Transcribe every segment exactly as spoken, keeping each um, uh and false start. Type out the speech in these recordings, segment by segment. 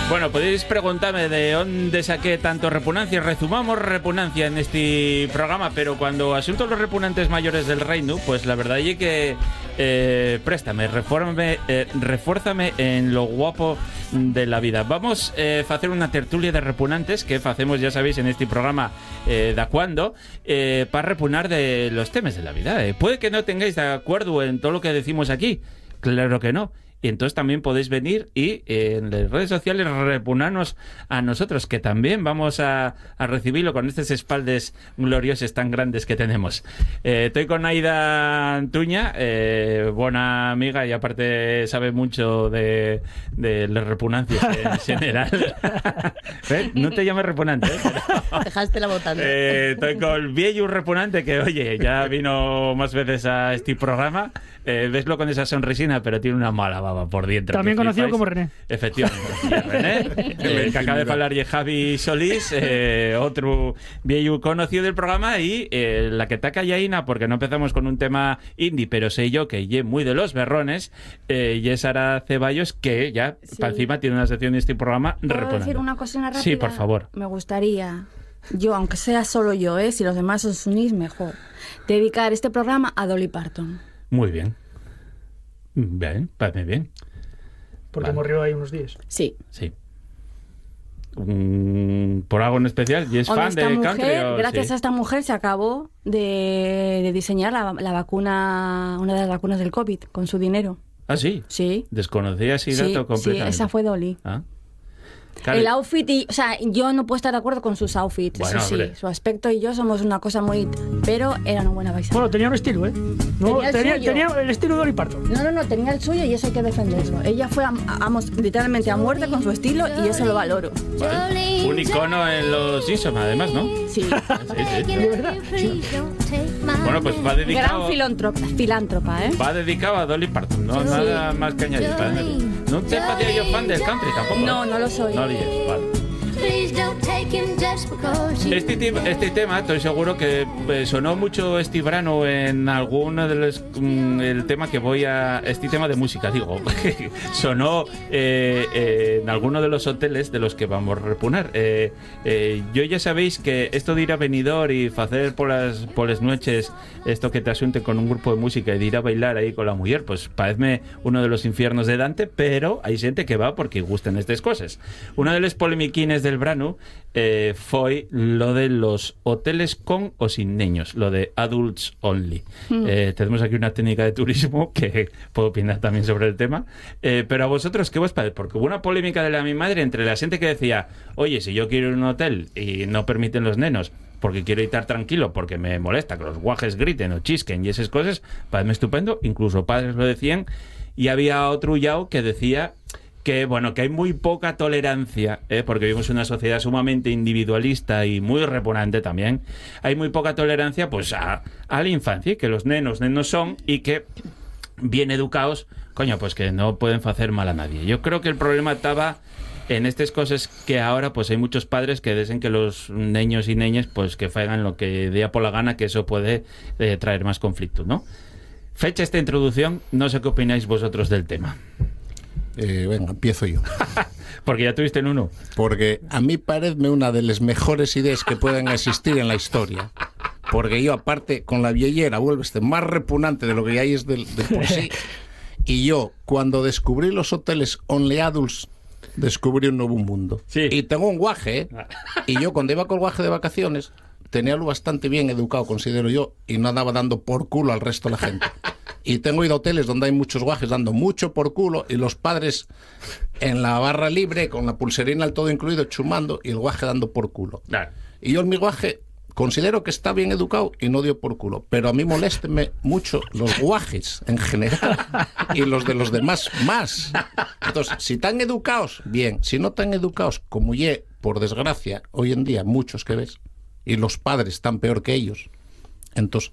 Bueno, podéis preguntarme de dónde saqué tanto repugnancia. Resumamos repugnancia en este programa, pero cuando asunto los repugnantes mayores del reino, pues la verdad es que eh, préstame, refórmame, eh, refuérzame en lo guapo de la vida. Vamos eh, a hacer una tertulia de repugnantes que hacemos, ya sabéis, en este programa eh, da cuando, eh, para repugnar de los temas de la vida. Eh, puede que no tengáis de acuerdo en todo lo que decimos aquí, claro que no. Y entonces también podéis venir y eh, en las redes sociales repugnarnos a nosotros, que también vamos a, a recibirlo con estas espaldas gloriosas tan grandes que tenemos. Eh, estoy con Aida Antuña, eh, buena amiga y aparte sabe mucho de, de las repugnancias en general. ¿Eh? No te llames repugnante, ¿eh? Pero, dejaste la botando. Eh, estoy con Viejo Repugnante, que oye, ya vino más veces a este programa. Eh, veslo con esa sonrisina, pero tiene una mala baba por dentro. También conocido como René. Efectivamente. René, eh, que acaba de hablar de Javi Solís, eh, otro viejo conocido del programa, y eh, la que está callaína, porque no empezamos con un tema indie, pero sé yo que ye muy de los berrones, eh, y es Sara Ceballos, que ya, sí, para encima tiene una sección de este programa. ¿Puedo reponando. decir una cosa rápida? Sí, por favor. Me gustaría, yo, aunque sea solo yo, eh, si los demás os unís, mejor, dedicar este programa a Dolly Parton. Muy bien. Bien, parece bien. Porque vale. murió ahí unos días. Sí. Sí. Mm, ¿por algo en especial? ¿Y es Hombre, fan de mujer, country? O, gracias sí. a esta mujer se acabó de, de diseñar la, la vacuna, una de las vacunas del COVID, con su dinero. Ah, sí. Sí. Desconocía ese dato sí, completamente. Sí, esa fue Dolly. Ah. Claro. El outfit, y, o sea, yo no puedo estar de acuerdo con sus outfits, bueno, eso sí. hombre. Su aspecto y yo somos una cosa muy... Pero era una buena paisana. Bueno, tenía un estilo, ¿eh? No, Tenía el tenía, suyo. tenía el estilo de Dolly Parton. No, no, no, tenía el suyo y eso hay que defenderlo. Ella fue, a, a, a, literalmente a muerte con su estilo y eso lo valoro. Vale. Un icono en los Simpsons, además, ¿no? Sí. Sí, sí. De verdad. Sí. Bueno, pues va dedicado... Gran filántropa, filántropa, ¿eh? Va dedicado a Dolly Parton, no sí. Nada más que añadir. No te parecía yo fan del country tampoco. No, no lo soy. No lo eres, vale. Este, te este tema, estoy seguro que eh, sonó mucho este verano en alguno de los... Mm, el tema que voy a... Este tema de música, digo. sonó eh, eh, en alguno de los hoteles de los que vamos a repugnar. Eh, eh, yo ya sabéis que esto de ir a Benidorm y hacer por las, por las noches esto que te asunte con un grupo de música y de ir a bailar ahí con la mujer, pues parece uno de los infiernos de Dante, pero hay gente que va porque gustan estas cosas. Una de las polemiquines del verano eh, fue lo de los hoteles con o sin niños, lo de adults only. Mm. Eh, tenemos aquí una técnica de turismo que puedo opinar también sobre el tema, eh, pero a vosotros, ¿qué os parece? Porque hubo una polémica de la mi madre entre la gente que decía, oye, si yo quiero ir a un hotel y no permiten los nenos porque quiero estar tranquilo, porque me molesta que los guajes griten o chisquen y esas cosas, parece estupendo, incluso padres lo decían, y había otro yao que decía que bueno, que hay muy poca tolerancia, ¿eh? Porque vivimos una sociedad sumamente individualista y muy repugnante también. Hay muy poca tolerancia pues a, a la infancia, que los nenos nenos son y que bien educados, coño, pues que no pueden hacer mal a nadie. Yo creo que el problema estaba en estas cosas que ahora pues hay muchos padres que dicen que los niños y niñas pues que hagan lo que dé por la gana, que eso puede eh, traer más conflicto, ¿no? Fecha esta introducción, no sé qué opináis vosotros del tema. Eh, venga, empiezo yo. Porque ya tuviste en uno. Porque a mí parece una de las mejores ideas que pueden existir en la historia. Porque yo, aparte, con la viellera, vuelves más repugnante de lo que ya hay es de, de por sí. Y yo, cuando descubrí los hoteles only adults, descubrí un nuevo mundo. Sí. Y tengo un guaje, ¿eh? Y yo, cuando iba con el guaje de vacaciones, tenía lo bastante bien educado, considero yo, y no andaba dando por culo al resto de la gente. Y tengo ido a hoteles donde hay muchos guajes dando mucho por culo y los padres en la barra libre con la pulserina al todo incluido chumando y el guaje dando por culo. Claro. Y yo en mi guaje considero que está bien educado y no dio por culo, pero a mí moléstenme mucho los guajes en general y los de los demás más. Entonces, si están educados, bien. Si no están educados, como ye, por desgracia, hoy en día muchos que ves, y los padres están peor que ellos, entonces...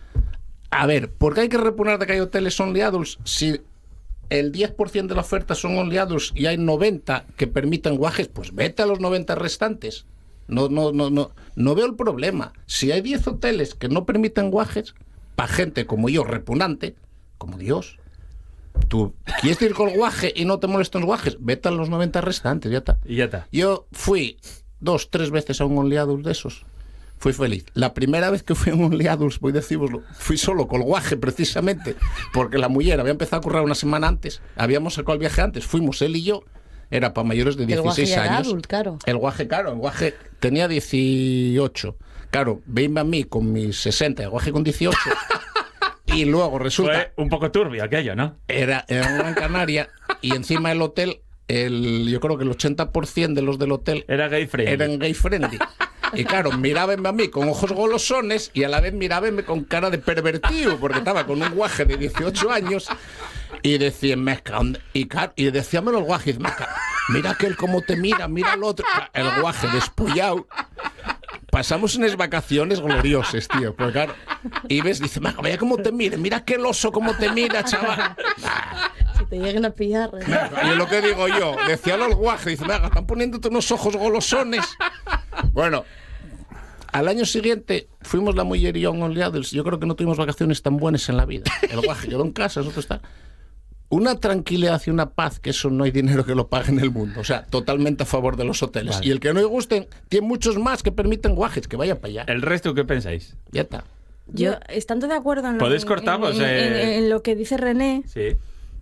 A ver, ¿por qué hay que repugnar de que hay hoteles only adults si el diez por ciento de la oferta son only adults y hay noventa que permitan guajes? Pues vete a los noventa restantes. No, no, no, no, no veo el problema. Si hay diez hoteles que no permiten guajes, para gente como yo, repugnante, como Dios, tú quieres ir con guaje y no te molestan los guajes, vete a los noventa restantes, ya está. Y ya está. Yo fui dos, tres veces a un Only Adults de esos. Fui feliz. La primera vez que fui a un Only Adults, voy a deciroslo, fui solo con el guaje, precisamente, porque la mujer había empezado a currar una semana antes, habíamos sacado el viaje antes, fuimos él y yo, era para mayores de dieciséis el guaje años. Era adult, claro. El guaje, claro, el guaje tenía dieciocho. Claro, venme a mí con mis sesenta, el guaje con dieciocho. Y luego resulta... Fue un poco turbio aquello, ¿no? Era, era en Gran Canaria y encima del hotel, el, yo creo que el ochenta por ciento de los del hotel Era gay friendly. eran gay friendly. Y claro, mirábenme a mí con ojos golosones y a la vez mirábenme con cara de pervertido, porque estaba con un guaje de dieciocho años y decían, y, y decíamelo el guaje, mira aquel cómo te mira, mira el otro, el guaje despullado. Pasamos unas vacaciones gloriosas, tío, porque claro, y ves, dice, vaya cómo te mira, mira aquel oso cómo te mira, chaval. Si te lleguen a pillar. ¿eh? Y es lo que digo yo, decíalo el guaje, dice, venga, están poniéndote unos ojos golosones. Bueno, al año siguiente fuimos la mujer y yo a un Only Adults. Yo creo que no tuvimos vacaciones tan buenas en la vida. El guaje quedó en casa, nosotros está. Una tranquilidad y una paz, que eso no hay dinero que lo pague en el mundo. O sea, totalmente a favor de los hoteles. Vale. Y el que no le gusten, tiene muchos más que permiten guajes, que vaya para allá. ¿El resto qué pensáis? Ya está. Yo, estando de acuerdo en lo, Podéis en- cortamos, en, en- eh. en lo que dice René, Sí.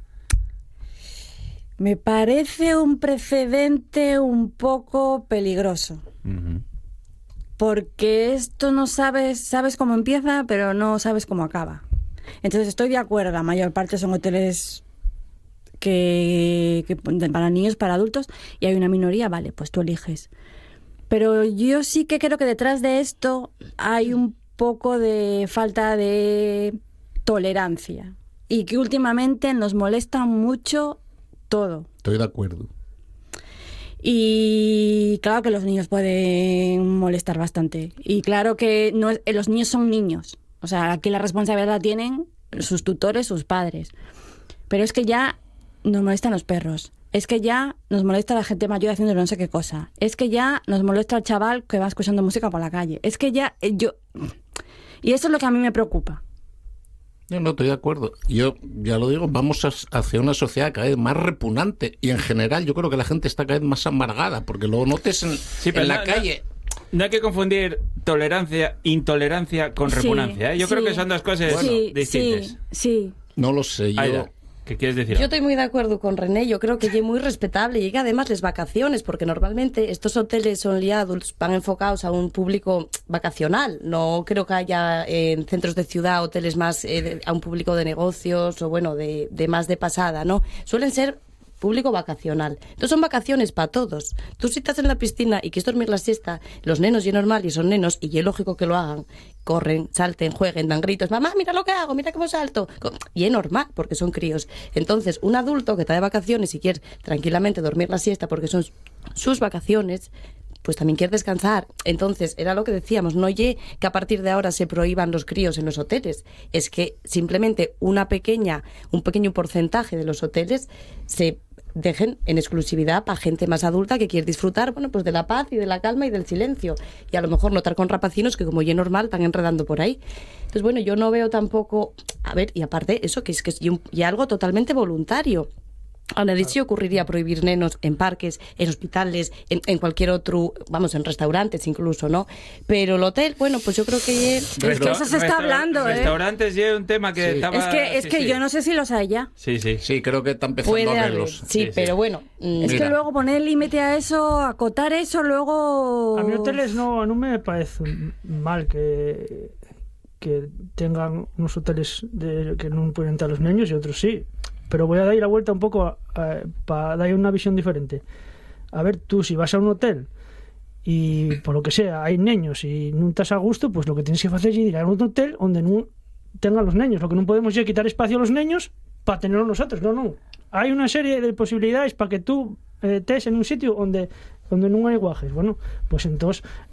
me parece un precedente un poco peligroso. Ujú. Porque esto no sabes, sabes cómo empieza, pero no sabes cómo acaba. Entonces estoy de acuerdo, la mayor parte son hoteles que, que para niños, para adultos, y hay una minoría, vale, pues tú eliges. Pero yo sí que creo que detrás de esto hay un poco de falta de tolerancia y que últimamente nos molesta mucho todo. Estoy de acuerdo. Y claro que los niños pueden molestar bastante. Y claro que no es- los niños son niños. O sea, aquí la responsabilidad la tienen sus tutores, sus padres. Pero es que ya nos molestan los perros. Es que ya nos molesta la gente mayor haciendo no sé qué cosa. Es que ya nos molesta el chaval que va escuchando música por la calle. Es que ya eh, yo... Y eso es lo que a mí me preocupa. Yo no estoy de acuerdo. Yo ya lo digo, vamos a- hacia una sociedad cada vez más repugnante. Y en general yo creo que la gente está cada vez más amargada, porque lo notes en, Sí, pero en la no- calle. No hay que confundir tolerancia, intolerancia con Sí, repugnancia, ¿eh? Yo sí. creo que son dos cosas sí, distintas. sí, sí. No lo sé, yo... Aida, ¿qué quieres decir? Yo estoy muy de acuerdo con René, yo creo que es muy respetable y que además les vacaciones, porque normalmente estos hoteles Only Adults van enfocados a un público vacacional, no creo que haya eh, en centros de ciudad hoteles más eh, de- a un público de negocios o bueno, de, de más de pasada, ¿no? Suelen ser público vacacional. Entonces son vacaciones para todos. Tú si estás en la piscina y quieres dormir la siesta, los nenos y es normal y son nenos y es lógico que lo hagan, corren, salten, jueguen, dan gritos, mamá, mira lo que hago, mira cómo salto. Co- Y es normal porque son críos. Entonces un adulto que está de vacaciones y quiere tranquilamente dormir la siesta porque son sus vacaciones, pues también quiere descansar. Entonces, era lo que decíamos, no ye que a partir de ahora se prohíban los críos en los hoteles, es que simplemente una pequeña, un pequeño porcentaje de los hoteles se dejen en exclusividad para gente más adulta que quiere disfrutar, bueno, pues de la paz y de la calma y del silencio. Y a lo mejor notar con rapacinos que como ya normal están enredando por ahí. Entonces, bueno, yo no veo tampoco, a ver, y aparte eso que es que es y un- y algo totalmente voluntario. A nadie se ocurriría prohibir nenos en parques, en hospitales, en, en cualquier otro, vamos, en restaurantes incluso, ¿no? Pero el hotel, bueno, pues yo creo que... Es que eso se está hablando, ¿eh? Restaurantes y un tema que Sí. estaba... Es que, es sí, que sí. yo no sé si los hay ya. Sí, sí. Sí, creo que está empezando Puede a haber, verlos. sí, Sí, sí. pero bueno... mm, Es Mira. que luego poner límite a eso, acotar eso, luego... A mí hoteles no, no me parece mal que, que tengan unos hoteles de, que no pueden entrar los niños y otros sí. Pero voy a dar la vuelta un poco para dar una visión diferente. A ver, tú si vas a un hotel y por lo que sea hay niños y no estás a gusto, pues lo que tienes que hacer es ir a un hotel donde no tengan los niños. Lo que no podemos es quitar espacio a los niños para tenerlos nosotros. No, no. Hay una serie de posibilidades para que tú eh, estés en un sitio donde, donde no hay guajes. Bueno, pues entonces